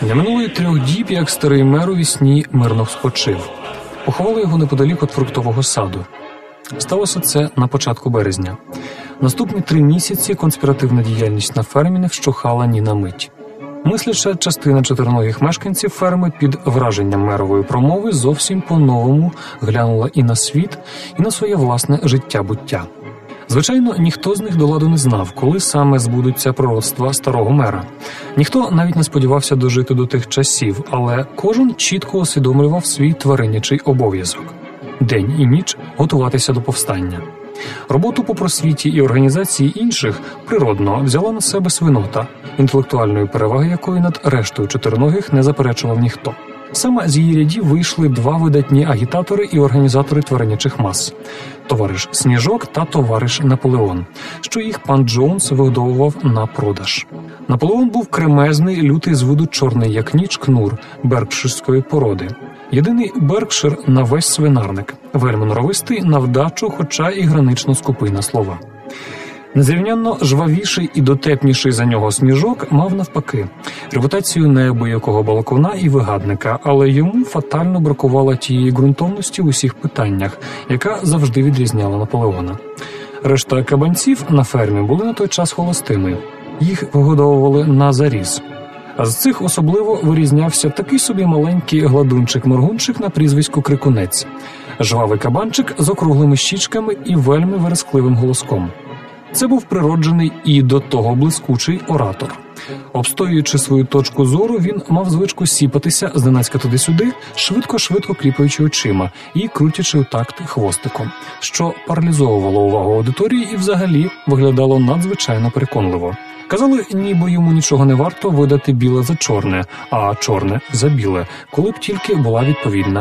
Не минуло й 3 діб, як старий мер у вісні мирно спочив. Поховали його неподалік від фруктового саду. Сталося це на початку березня. Наступні 3 місяці конспіративна діяльність на фермі не вщухала ні на мить. Мисляча частина чотириногих мешканців ферми під враженням мерової промови зовсім по-новому глянула і на світ, і на своє власне життя-буття. Звичайно, ніхто з них до ладу не знав, коли саме збудуться пророцтва старого мера. Ніхто навіть не сподівався дожити до тих часів, але кожен чітко усвідомлював свій тваринячий обов'язок – день і ніч готуватися до повстання. Роботу по просвіті і організації інших природно взяла на себе свинота, інтелектуальної переваги якої над рештою чотириногих не заперечував ніхто. Саме з її рядів вийшли 2 видатні агітатори і організатори тваринячих мас – товариш Сніжок та товариш Наполеон, що їх пан Джонс вигодовував на продаж. Наполеон був кремезний, лютий з виду чорний як ніч кнур беркширської породи. Єдиний Беркшир на весь свинарник, вельми норовистий на вдачу, хоча і гранично скупий на слова. Незрівнянно жвавіший і дотепніший за нього Сніжок мав навпаки репутацію неабиякого балакуна і вигадника, але йому фатально бракувало тієї ґрунтовності в усіх питаннях, яка завжди відрізняла Наполеона. Решта кабанців на фермі були на той час холостими. Їх вигодовували на заріз. А з цих особливо вирізнявся такий собі маленький гладунчик-моргунчик на прізвисько Крикунець. Жвавий кабанчик з округлими щічками і вельми верескливим голоском. Це був природжений і до того блискучий оратор. Обстоюючи свою точку зору, він мав звичку сіпатися зненацька туди-сюди, швидко-швидко кліпаючи очима і крутячи у такт хвостиком, що паралізовувало увагу аудиторії і взагалі виглядало надзвичайно переконливо. Казали, ніби йому нічого не варто видати біле за чорне, а чорне за біле, коли б тільки була відповідна